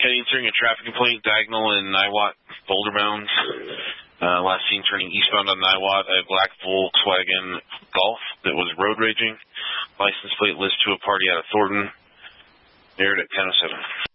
answering a traffic complaint, diagonal in Niwot, Boulder bound. Last seen turning eastbound on Niwot, a black Volkswagen Golf that was road raging. License plate list to a party out of Thornton. Aired at 10:07.